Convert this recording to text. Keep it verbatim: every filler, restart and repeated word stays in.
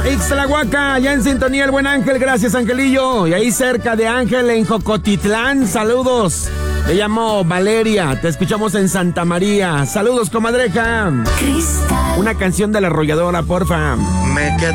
Ixtlahuaca, ya en sintonía el buen Ángel, gracias Angelillo. Y ahí cerca de Ángel en Jocotitlán, saludos. Me llamo Valeria, te escuchamos en Santa María. Saludos, comadreja. Cristal. Una canción de La Arrolladora, porfa. Me quedé